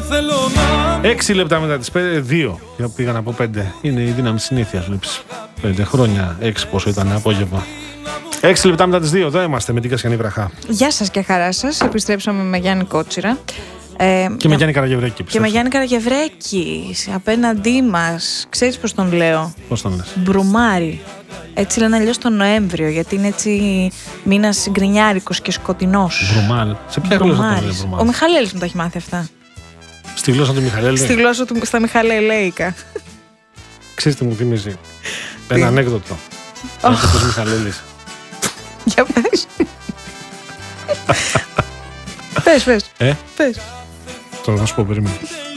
6 λεπτά μετά τις 2. Πήγα να πω 5. Είναι η δύναμη συνήθειας. Βλέπεις 5 χρόνια, 6 πόσο ήταν απόγευμα. 6 λεπτά μετά τις 2. Εδώ είμαστε με την Κασιανή Βραχά. Γεια σας και χαρά σας. Επιστρέψαμε με Γιάννη Κότσιρα. Και με Γιάννη Καραγευρέκη. Και με Γιάννη Καραγευρέκη απέναντί μας. Ξέρεις πώς τον λέω? Πώς τον λες? Μπρουμάρι. Έτσι λένε αλλιώς τον Νοέμβριο, γιατί είναι έτσι μήνας γκρινιάρικος και σκοτεινός. Μπρουμάλ. Σε ποια γλώσσα τον λέει Μπρουμάλ? Ο Μιχαλέλης μου τα έχει μάθει αυτά. Στη γλώσσα του Μιχαλέλη. Στη γλώσσα του, στα Μιχαλελέικα. Ξέρεις τι μου θυμίζει? Ένα ανέκδοτο. Ανέκδοτος Μιχαλέλης. Για πες. Πες. Τώρα θα σου πω, περίμενε.